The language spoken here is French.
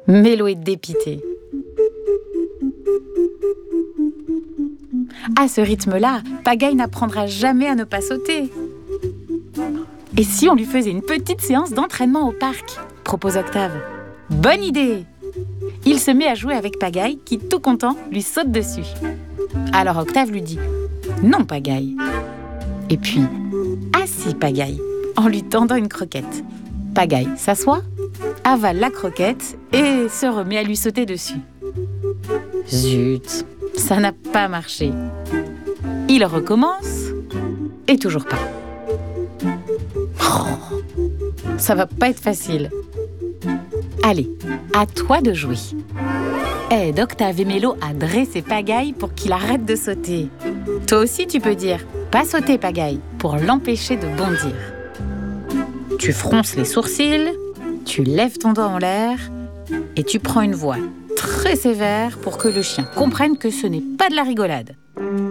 Mélo est dépité. À ce rythme-là, Pagaille n'apprendra jamais à ne pas sauter. Et si on lui faisait une petite séance d'entraînement au parc, propose Octave. Bonne idée! Il se met à jouer avec Pagaille qui, tout content, lui saute dessus. Alors Octave lui dit « Non, Pagaille !» Et puis « Assis, Pagaille !» en lui tendant une croquette. Pagaille s'assoit, avale la croquette et se remet à lui sauter dessus. Zut, ça n'a pas marché. Il recommence et toujours pas. Oh, ça va pas être facile. Allez, à toi de jouer. Aide Octave et Mélo à dresser Pagaille pour qu'il arrête de sauter. Toi aussi, tu peux dire « Pas sauter, Pagaille » pour l'empêcher de bondir. Tu fronces les sourcils, tu lèves ton doigt en l'air et tu prends une voix très sévère pour que le chien comprenne que ce n'est pas de la rigolade.